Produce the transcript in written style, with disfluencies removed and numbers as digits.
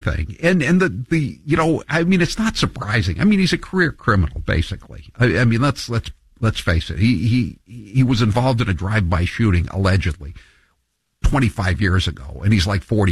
thing. And the you know, I mean, it's not surprising. I mean, he's a career criminal, basically. I mean, let's face it. He was involved in a drive-by shooting, allegedly, 25 years ago, and he's like 40